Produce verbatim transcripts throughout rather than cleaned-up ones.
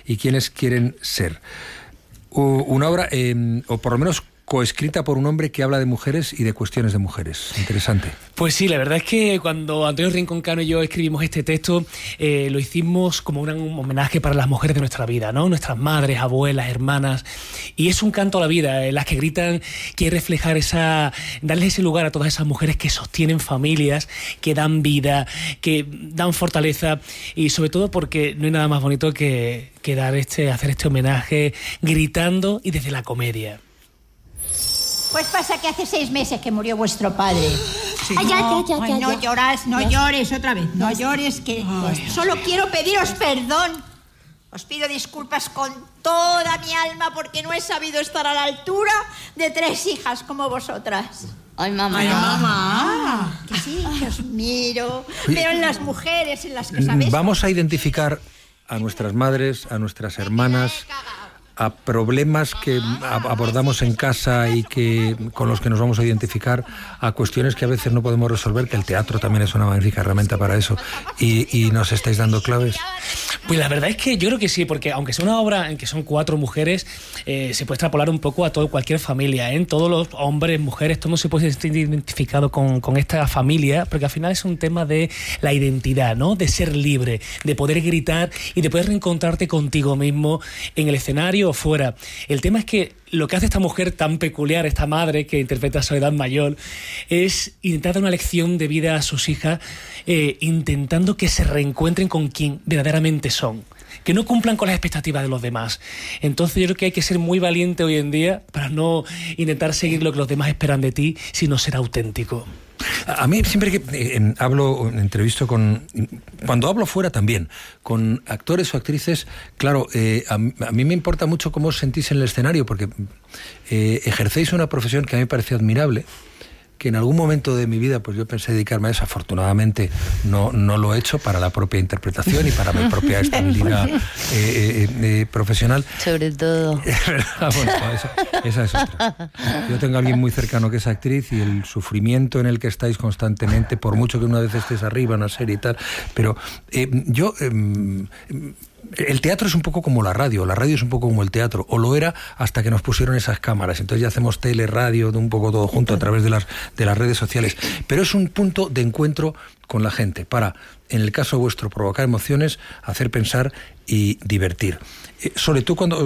y quiénes quieren ser. Una obra, eh, o por lo menos coescrita por un hombre que habla de mujeres y de cuestiones de mujeres. Interesante. Pues sí, la verdad es que cuando Antonio Rincón Cano y yo escribimos este texto, eh, lo hicimos como un homenaje para las mujeres de nuestra vida, ¿no? Nuestras madres, abuelas, hermanas. Y es un canto a la vida, eh, las que gritan, quiere reflejar esa, darles ese lugar a todas esas mujeres que sostienen familias, que dan vida, que dan fortaleza, y sobre todo porque no hay nada más bonito que, que dar este, hacer este homenaje gritando y desde la comedia. Pues pasa que hace seis meses que murió vuestro padre. Sí. Ay, ya, ya, ya, ya, no ya. lloras, no ya. llores otra vez. No llores, que Ay. solo quiero pediros perdón. Os pido disculpas con toda mi alma porque no he sabido estar a la altura de tres hijas como vosotras. Ay, mamá. Ay, mamá. Que sí, que os miro. Pero en las mujeres, en las que sabéis... Vamos a identificar a nuestras madres, a nuestras hermanas, a problemas que abordamos en casa y que con los que nos vamos a identificar, a cuestiones que a veces no podemos resolver, que el teatro también es una magnífica herramienta para eso. Y, y nos estáis dando claves. Pues la verdad es que yo creo que sí, porque aunque sea una obra en que son cuatro mujeres, eh, se puede extrapolar un poco a todo, cualquier familia, ¿eh? Todos los hombres, mujeres, todo se puede sentir identificado con, con esta familia, porque al final es un tema de la identidad, ¿no? De ser libre, de poder gritar y de poder reencontrarte contigo mismo en el escenario o fuera. El tema es que lo que hace esta mujer tan peculiar, esta madre que interpreta a Soledad Mayol, es intentar dar una lección de vida a sus hijas, eh, intentando que se reencuentren con quien verdaderamente son, que no cumplan con las expectativas de los demás. Entonces yo creo que hay que ser muy valiente hoy en día para no intentar seguir lo que los demás esperan de ti, sino ser auténtico. A mí siempre que eh, hablo, entrevisto con... Cuando hablo fuera también, con actores o actrices, claro, eh, a, a mí me importa mucho cómo os sentís en el escenario, porque eh, ejercéis una profesión que a mí me parece admirable, que en algún momento de mi vida pues yo pensé dedicarme a eso. Afortunadamente no, no lo he hecho para la propia interpretación y para mi propia estabilidad eh, eh, eh, profesional. Sobre todo. Bueno, esa, esa es otra. Yo tengo a alguien muy cercano que es actriz y el sufrimiento en el que estáis constantemente, por mucho que una vez estés arriba en una serie y tal, pero eh, yo... Eh, el teatro es un poco como la radio, la radio es un poco como el teatro, o lo era hasta que nos pusieron esas cámaras, entonces ya hacemos tele, radio, un poco todo junto a través de las, de las redes sociales, pero es un punto de encuentro con la gente para, en el caso vuestro, provocar emociones, hacer pensar y divertir. Eh, Sole, tú cuando,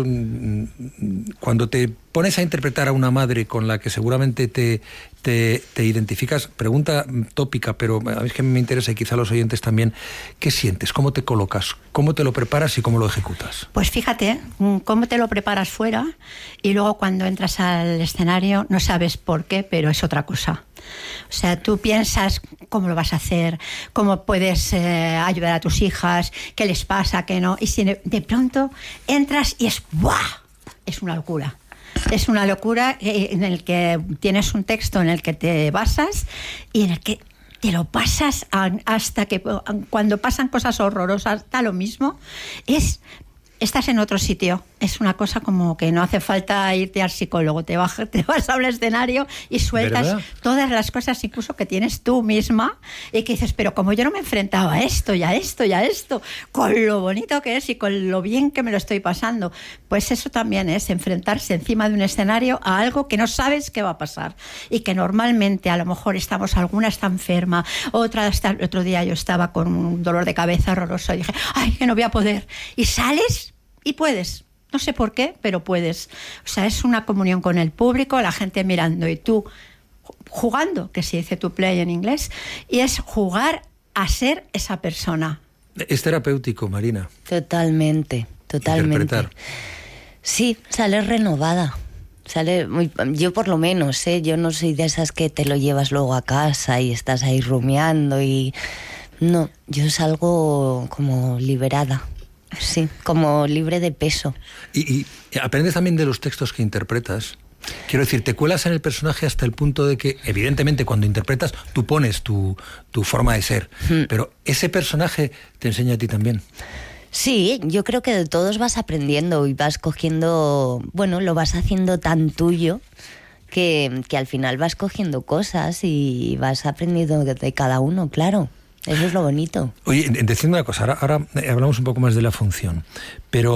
cuando te pones a interpretar a una madre con la que seguramente te, te, te identificas, pregunta tópica, pero a mí es que me interesa y quizá a los oyentes también, ¿qué sientes? ¿Cómo te colocas? ¿Cómo te lo preparas y cómo lo ejecutas? Pues fíjate, cómo te lo preparas fuera y luego cuando entras al escenario no sabes por qué, pero es otra cosa. O sea, tú piensas cómo lo vas a hacer, cómo puedes eh, ayudar a tus hijas, qué les pasa, qué no, y si de pronto entras y es ¡buah! Es una locura. Es una locura en el que tienes un texto en el que te basas y en el que te lo pasas hasta que cuando pasan cosas horrorosas da lo mismo. Es... Estás en otro sitio. Es una cosa como que no hace falta irte al psicólogo. Te vas, te vas a un escenario y sueltas ¿verdad? Todas las cosas incluso que tienes tú misma y que dices, pero como yo no me enfrentaba a esto y a esto y a esto, con lo bonito que es y con lo bien que me lo estoy pasando. Pues eso también es enfrentarse encima de un escenario a algo que no sabes qué va a pasar y que normalmente a lo mejor estamos, alguna está enferma, otra hasta el otro día yo estaba con un dolor de cabeza horroroso y dije, ay, que no voy a poder. Y sales y puedes, no sé por qué, pero puedes. O sea, es una comunión con el público, la gente mirando y tú jugando, que se dice to play en inglés, y es jugar a ser esa persona. Es terapéutico, Marina. Totalmente, totalmente. Interpretar. Sí, sales renovada. Sale muy, yo por lo menos, ¿eh? Yo no soy de esas que te lo llevas luego a casa y estás ahí rumiando y... No, yo salgo como liberada. Sí, como libre de peso. Y, y aprendes también de los textos que interpretas. Quiero decir, te cuelas en el personaje hasta el punto de que, evidentemente, cuando interpretas, tú pones tu, tu forma de ser. Mm. Pero ese personaje te enseña a ti también. Sí, yo creo que de todos vas aprendiendo y vas cogiendo... Bueno, lo vas haciendo tan tuyo que, que al final vas cogiendo cosas y vas aprendiendo de, de cada uno, claro. Eso es lo bonito. Oye, decime una cosa, ahora, ahora hablamos un poco más de la función, pero